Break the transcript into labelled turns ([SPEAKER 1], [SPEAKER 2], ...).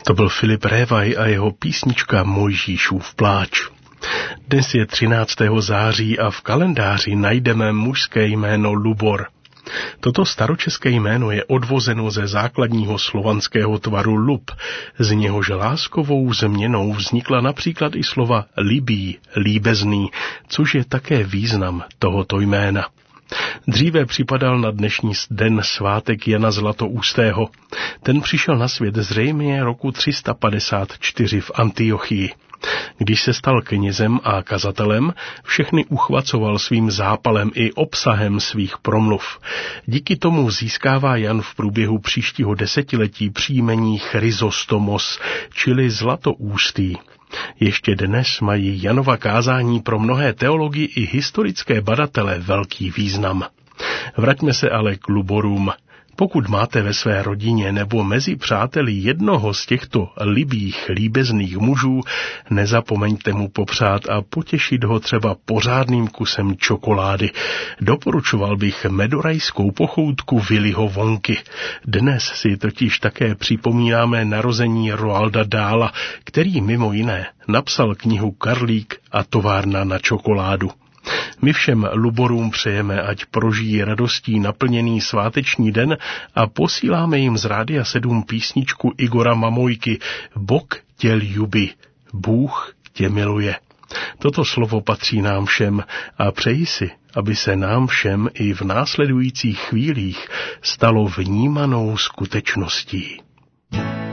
[SPEAKER 1] To byl Filip Révaj a jeho písnička Mojžíšův pláč. Dnes je 13. září a v kalendáři najdeme mužské jméno Lubor. Toto staročeské jméno je odvozeno ze základního slovanského tvaru lub, z něhož láskovou změnou vznikla například i slova libý, líbezný, což je také význam tohoto jména. Dříve připadal na dnešní den svátek Jana Zlatoustého. Ten přišel na svět zřejmě roku 354 v Antiochii. Když se stal knězem a kazatelem, všechny uchvacoval svým zápalem i obsahem svých promluv. Díky tomu získává Jan v průběhu příštího desetiletí příjmení Chryzostomos, čili zlatoústý. Ještě dnes mají Janova kázání pro mnohé teology i historické badatele velký význam. Vraťme se ale k Luborům. Pokud máte ve své rodině nebo mezi přáteli jednoho z těchto libých, líbezných mužů, nezapomeňte mu popřát a potěšit ho třeba pořádným kusem čokolády. Doporučoval bych medorajskou pochoutku Willyho Wonky. Dnes si totiž také připomínáme narození Roalda Dahla, který mimo jiné napsal knihu Karlík a továrna na čokoládu. My všem Luborům přejeme, ať prožijí radostí naplněný sváteční den a posíláme jim z Rádia 7 písničku Igora Mamojky Bog tě ljubi, Bůh tě miluje. Toto slovo patří nám všem a přeji si, aby se nám všem i v následujících chvílích stalo vnímanou skutečností.